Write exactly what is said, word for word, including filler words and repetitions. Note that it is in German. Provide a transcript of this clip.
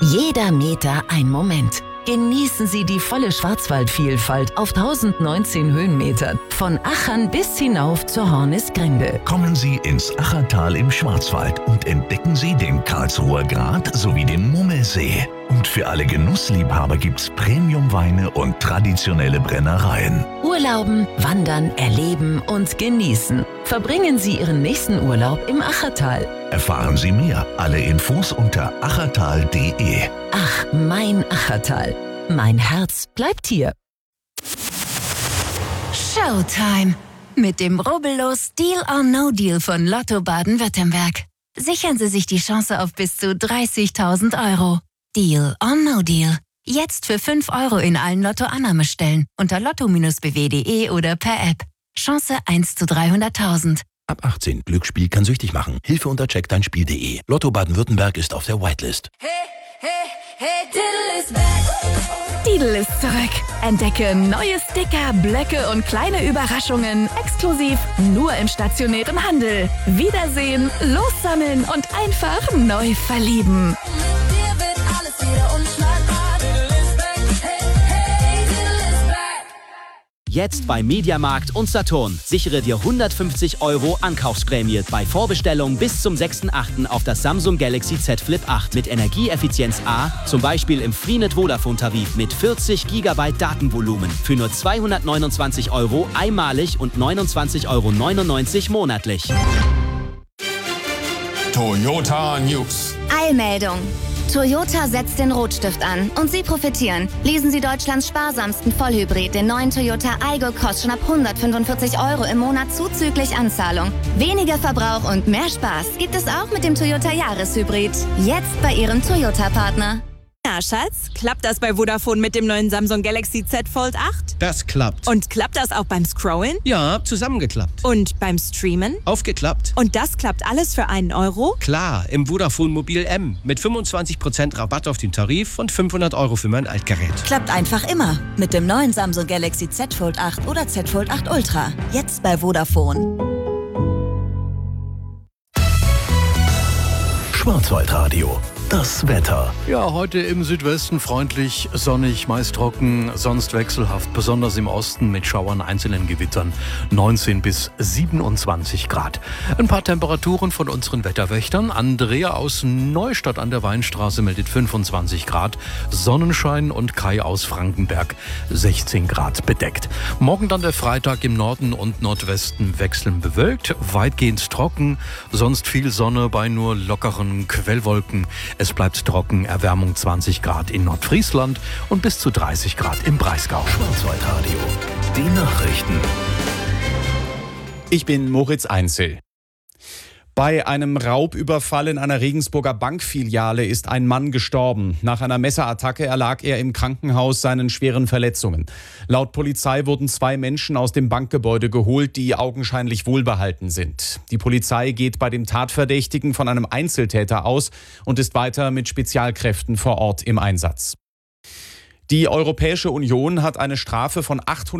Jeder Meter ein Moment. Genießen Sie die volle Schwarzwaldvielfalt auf tausendneunzehn Höhenmetern. Von Achern bis hinauf zur Hornisgrinde. Kommen Sie ins Achertal im Schwarzwald und entdecken Sie den Karlsruher Grat sowie den Mummelsee. Und für alle Genussliebhaber gibt's Premiumweine und traditionelle Brennereien. Urlauben, wandern, erleben und genießen. Verbringen Sie Ihren nächsten Urlaub im Achertal. Erfahren Sie mehr. Alle Infos unter achertal punkt de. Ach, mein Achertal. Mein Herz bleibt hier. Showtime. Mit dem rubbellos Deal or No Deal von Lotto Baden-Württemberg. Sichern Sie sich die Chance auf bis zu dreißigtausend Euro. Deal or No Deal. Jetzt für fünf Euro in allen Lotto-Annahmestellen unter lotto Bindestrich b w punkt de oder per App. Chance eins zu dreihunderttausend. Ab achtzehn. Glücksspiel kann süchtig machen. Hilfe unter check dein Spiel punkt de. Lotto Baden-Württemberg ist auf der Whitelist. Hey, hey, hey, Diddle is back. Lidl ist zurück. Entdecke neue Sticker, Blöcke und kleine Überraschungen exklusiv nur im stationären Handel. Wiedersehen, lossammeln und einfach neu verlieben. Mit dir wird alles wieder unschlagbar. Diddle is back. Hey, hey, Diddle is back. Jetzt bei Mediamarkt und Saturn. Sichere dir hundertfünfzig Euro Ankaufsprämie bei Vorbestellung bis zum sechsten achten auf das Samsung Galaxy Z Flip acht mit Energieeffizienz A, zum Beispiel im Freenet Vodafone-Tarif mit vierzig Gigabyte Datenvolumen für nur zweihundertneunundzwanzig Euro einmalig und neunundzwanzig Euro neunundneunzig monatlich. Toyota News. Eilmeldung. Toyota setzt den Rotstift an und Sie profitieren. Leasen Sie Deutschlands sparsamsten Vollhybrid, den neuen Toyota Aygo, kostet schon ab hundertfünfundvierzig Euro im Monat zuzüglich Anzahlung. Weniger Verbrauch und mehr Spaß gibt es auch mit dem Toyota Jahreshybrid. Jetzt bei Ihrem Toyota-Partner. Na, Schatz, klappt das bei Vodafone mit dem neuen Samsung Galaxy Z Fold acht? Das klappt. Und klappt das auch beim Scrollen? Ja, zusammengeklappt. Und beim Streamen? Aufgeklappt. Und das klappt alles für einen Euro? Klar, im Vodafone Mobil M mit fünfundzwanzig Prozent Rabatt auf den Tarif und fünfhundert Euro für mein Altgerät. Klappt einfach immer mit dem neuen Samsung Galaxy Z Fold acht oder Z Fold acht Ultra. Jetzt bei Vodafone. Schwarzwaldradio. Das Wetter. Ja, heute im Südwesten freundlich, sonnig, meist trocken, sonst wechselhaft, besonders im Osten mit Schauern, einzelnen Gewittern, neunzehn bis siebenundzwanzig Grad. Ein paar Temperaturen von unseren Wetterwächtern. Andrea aus Neustadt an der Weinstraße meldet fünfundzwanzig Grad, Sonnenschein, und Kai aus Frankenberg sechzehn Grad bedeckt. Morgen dann der Freitag im Norden und Nordwesten wechselnd bewölkt, weitgehend trocken, sonst viel Sonne bei nur lockeren Quellwolken. Es bleibt trocken, Erwärmung zwanzig Grad in Nordfriesland und bis zu dreißig Grad im Breisgau. Schwarzwaldradio. Die Nachrichten. Ich bin Moritz Einzel. Bei einem Raubüberfall in einer Regensburger Bankfiliale ist ein Mann gestorben. Nach einer Messerattacke erlag er im Krankenhaus seinen schweren Verletzungen. Laut Polizei wurden zwei Menschen aus dem Bankgebäude geholt, die augenscheinlich wohlbehalten sind. Die Polizei geht bei dem Tatverdächtigen von einem Einzeltäter aus und ist weiter mit Spezialkräften vor Ort im Einsatz. Die Europäische Union hat eine Strafe von achthundert